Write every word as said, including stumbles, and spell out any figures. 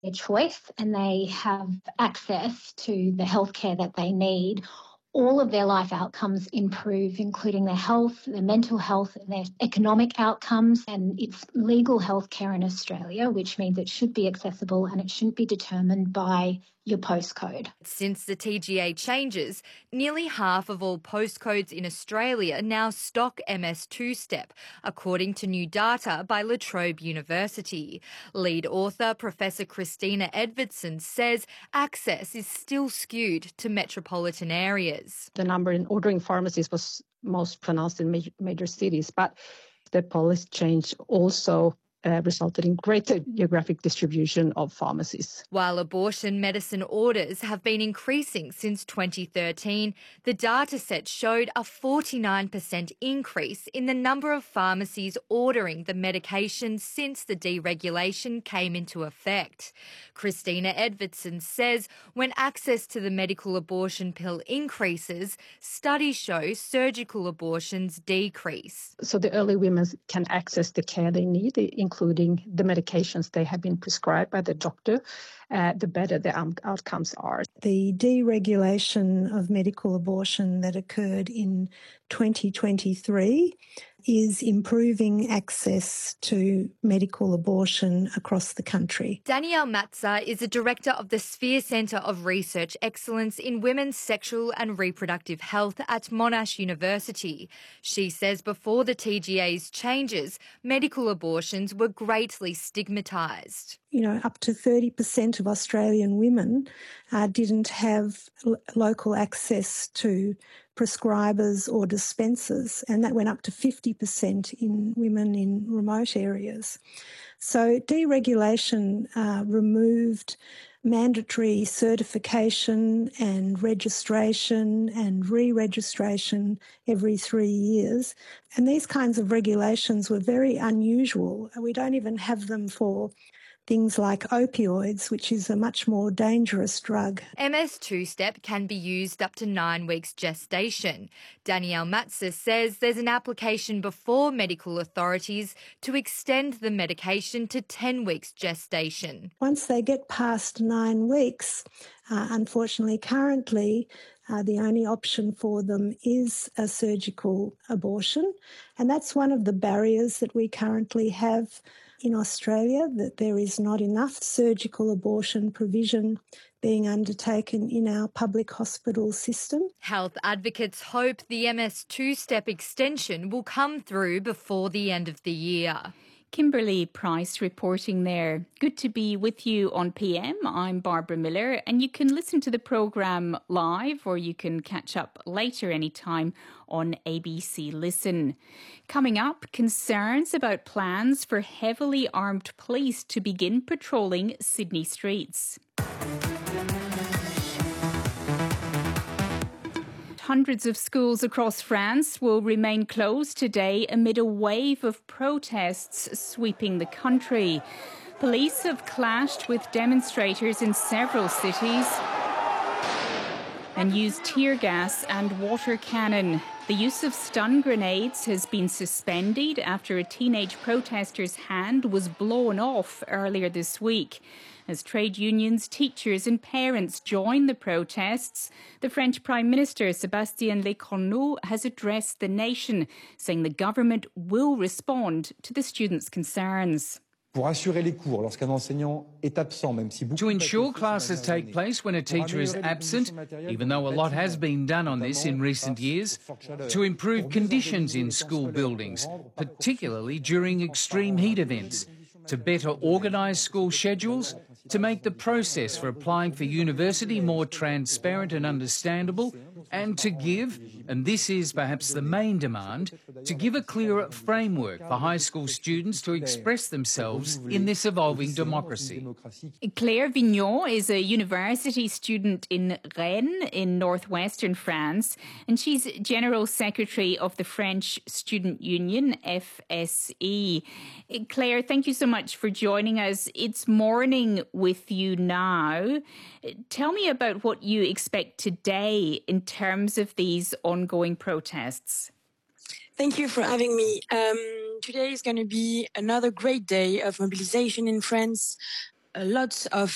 their choice and they have access to the healthcare that they need, all of their life outcomes improve, including their health, their mental health, and their economic outcomes. And it's legal healthcare in Australia, which means it should be accessible and it shouldn't be determined by your postcode. Since the T G A changes, nearly half of all postcodes in Australia now stock M S two step, according to new data by La Trobe University. Lead author Professor Christina Edvardson says access is still skewed to metropolitan areas. The number in ordering pharmacies was most pronounced in major, major cities, but the policy change also Uh, resulted in greater geographic distribution of pharmacies. While abortion medicine orders have been increasing since twenty thirteen, the dataset showed a forty-nine percent increase in the number of pharmacies ordering the medication since the deregulation came into effect. Christina Edvardson says when access to the medical abortion pill increases, studies show surgical abortions decrease. So the early women can access the care they need, including the medications they have been prescribed by the doctor, uh, the better the um, outcomes are. The deregulation of medical abortion that occurred in twenty twenty-three is improving access to medical abortion across the country. Danielle Matza is a director of the Sphere Centre of Research Excellence in Women's Sexual and Reproductive Health at Monash University. She says before the T G A's changes, medical abortions were greatly stigmatised. You know, up to thirty percent of Australian women uh, didn't have l- local access to prescribers or dispensers, and that went up to fifty percent in women in remote areas. So deregulation uh, removed mandatory certification and registration and re-registration every three years. And these kinds of regulations were very unusual. We don't even have them for things like opioids, which is a much more dangerous drug. M S two step can be used up to nine weeks gestation. Danielle Matza says there's an application before medical authorities to extend the medication to ten weeks gestation. Once they get past nine weeks, uh, unfortunately, currently, Uh, the only option for them is a surgical abortion. And that's one of the barriers that we currently have in Australia, that there is not enough surgical abortion provision being undertaken in our public hospital system. Health advocates hope the M S two step extension will come through before the end of the year. Kimberly Price reporting there. Good to be with you on P M. I'm Barbara Miller, and you can listen to the programme live or you can catch up later anytime on A B C Listen. Coming up, concerns about plans for heavily armed police to begin patrolling Sydney streets. Hundreds of schools across France will remain closed today amid a wave of protests sweeping the country. Police have clashed with demonstrators in several cities and used tear gas and water cannon. The use of stun grenades has been suspended after a teenage protester's hand was blown off earlier this week. As trade unions, teachers and parents join the protests, the French Prime Minister Sébastien Lecornu has addressed the nation, saying the government will respond to the students' concerns. To ensure classes take place when a teacher is absent, even though a lot has been done on this in recent years, to improve conditions in school buildings, particularly during extreme heat events, to better organise school schedules, to make the process for applying for university more transparent and understandable, and to give, and this is perhaps the main demand, to give a clearer framework for high school students to express themselves in this evolving democracy. Claire Vignon is a university student in Rennes in northwestern France, and she's General Secretary of the French Student Union, F S E. Claire, thank you so much for joining us. It's morning with you now. Tell me about what you expect today in terms of these ongoing protests. Thank you for having me. Um, today is going to be another great day of mobilization in France. Uh, lots of